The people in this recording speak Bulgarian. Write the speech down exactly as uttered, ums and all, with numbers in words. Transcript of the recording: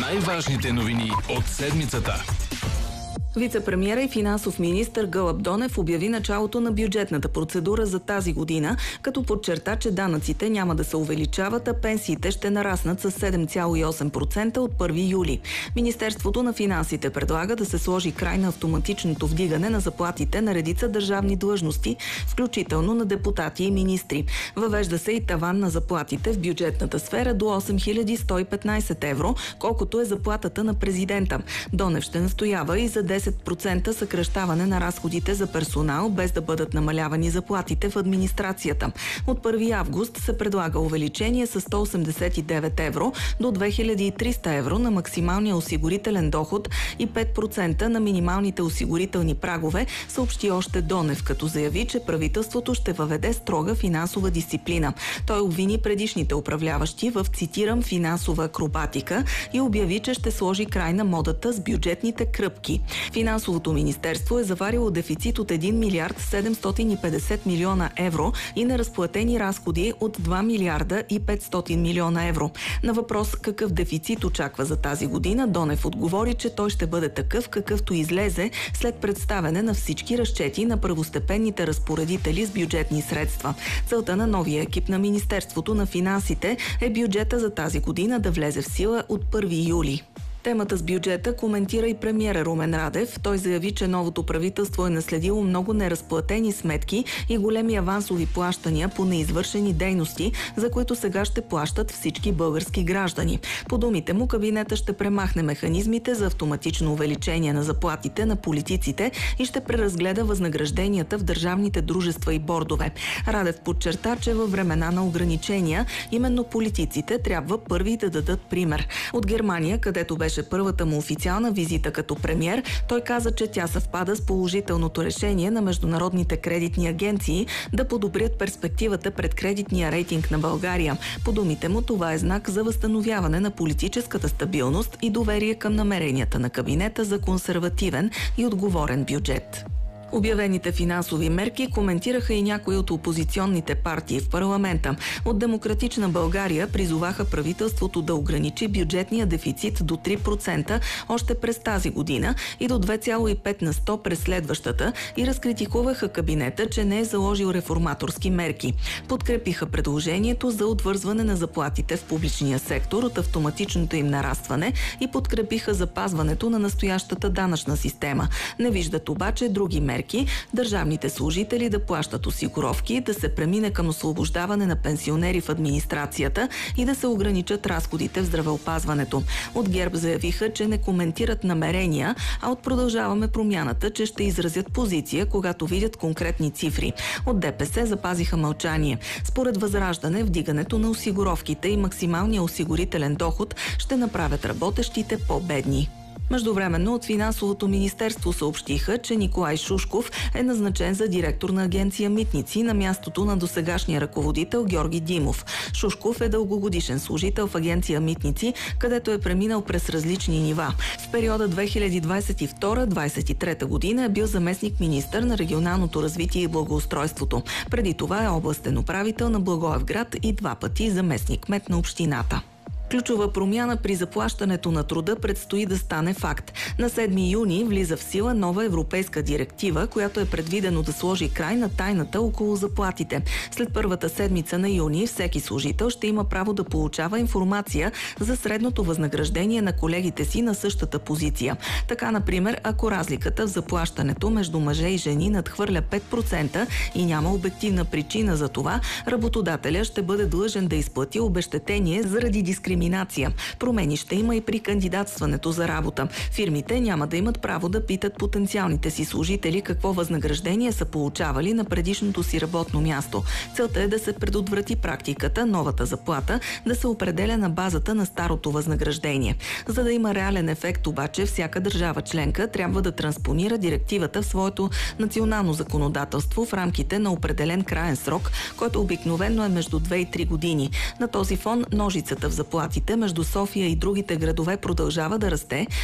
най-важните новини от седмицата. Вице-премиера и финансов министър Гълъб Донев обяви началото на бюджетната процедура за тази година, като подчерта, че данъците няма да се увеличават, а пенсиите ще нараснат с седем цяло и осем процента от първи юли. Министерството на финансите предлага да се сложи край на автоматичното вдигане на заплатите на редица държавни длъжности, включително на депутати и министри. Въвежда се и таван на заплатите в бюджетната сфера до осем хиляди сто и петнайсет евро, колкото е заплатата на президента. Донев ще настоява и за десет процента съкращаване на разходите за персонал, без да бъдат намалявани заплатите в администрацията. От първи август се предлага увеличение с сто осемдесет и девет евро до две хиляди и триста евро на максималния осигурителен доход и пет процента на минималните осигурителни прагове, съобщи още Донев, като заяви, че правителството ще въведе строга финансова дисциплина. Той обвини предишните управляващи в, цитирам, финансова акробатика и обяви, че ще сложи край на модата с бюджетните кръпки. Финансовото министерство е заварило дефицит от един милиард седемстотин и петдесет милиона евро и неразплатени разходи от два милиарда и петстотин милиона евро. На въпрос какъв дефицит очаква за тази година, Донев отговори, че той ще бъде такъв, какъвто излезе след представяне на всички разчети на първостепенните разпоредители с бюджетни средства. Целта на новия екип на Министерството на финансите е бюджета за тази година да влезе в сила от първи юли. Темата с бюджета коментира и премиера Румен Радев. Той заяви, че новото правителство е наследило много неразплатени сметки и големи авансови плащания по неизвършени дейности, за които сега ще плащат всички български граждани. По думите му, кабинета ще премахне механизмите за автоматично увеличение на заплатите на политиците и ще преразгледа възнагражденията в държавните дружества и бордове. Радев подчерта, че във времена на ограничения именно политиците трябва първи да дадат пример. От Германия, където беше беше първата му официална визита като премиер, той каза, че тя съвпада с положителното решение на международните кредитни агенции да подобрят перспективата пред кредитния рейтинг на България. По думите му, това е знак за възстановяване на политическата стабилност и доверие към намеренията на кабинета за консервативен и отговорен бюджет. Обявените финансови мерки коментираха и някои от опозиционните партии в парламента. От Демократична България призоваха правителството да ограничи бюджетния дефицит до три процента още през тази година и до две цяло и пет на сто през следващата и разкритикуваха кабинета, че не е заложил реформаторски мерки. Подкрепиха предложението за отвързване на заплатите в публичния сектор от автоматичното им нарастване и подкрепиха запазването на настоящата данъчна система. Не виждат обаче други мерки. Държавните служители да плащат осигуровки, да се премине към освобождаване на пенсионери в администрацията и да се ограничат разходите в здравеопазването. От ГЕРБ заявиха, че не коментират намерения, а от Продължаваме промяната, че ще изразят позиция, когато видят конкретни цифри. От ДПС запазиха мълчание. Според Възраждане, вдигането на осигуровките и максималния осигурителен доход ще направят работещите по-бедни. Междувременно от Финансовото министерство съобщиха, че Николай Шушков е назначен за директор на агенция Митници на мястото на досегашния ръководител Георги Димов. Шушков е дългогодишен служител в агенция Митници, където е преминал през различни нива. В периода две хиляди двадесет и втора - двадесет и трета година е бил заместник-министър на регионалното развитие и благоустройството. Преди това е областен управител на Благоевград и два пъти заместник-кмет на общината. Ключова промяна при заплащането на труда предстои да стане факт. На седми юни влиза в сила нова европейска директива, която е предвидено да сложи край на тайната около заплатите. След първата седмица на юни всеки служител ще има право да получава информация за средното възнаграждение на колегите си на същата позиция. Така, например, ако разликата в заплащането между мъже и жени надхвърля пет процента и няма обективна причина за това, работодателя ще бъде длъжен да изплати обезщетение заради дискриминация. Промени ще има и при кандидатстването за работа. Фирмите няма да имат право да питат потенциалните си служители какво възнаграждение са получавали на предишното си работно място. Целта е да се предотврати практиката новата заплата да се определя на базата на старото възнаграждение. За да има реален ефект обаче, всяка държава членка трябва да транспонира директивата в своето национално законодателство в рамките на определен краен срок, който обикновено е между две и три години. На този фон ножицата в заплата между София и другите градове продължава да расте,